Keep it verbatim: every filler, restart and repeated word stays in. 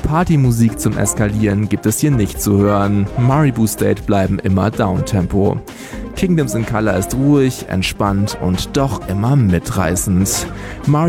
Partymusik zum Eskalieren gibt es hier nicht zu hören. Maribu State bleiben immer Downtempo. Kingdoms in Color ist ruhig, entspannt und doch immer mitreißend. Mar